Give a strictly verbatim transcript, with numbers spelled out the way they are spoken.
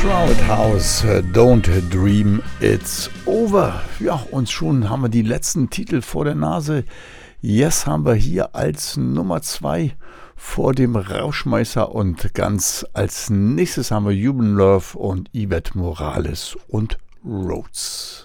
Crowd House, Don't Dream It's Over. Ja, und schon haben wir die letzten Titel vor der Nase. Yes haben wir hier als Nummer zwei vor dem Rauschmeißer und ganz als nächstes haben wir Human Love und Yvette Morales und Rhodes.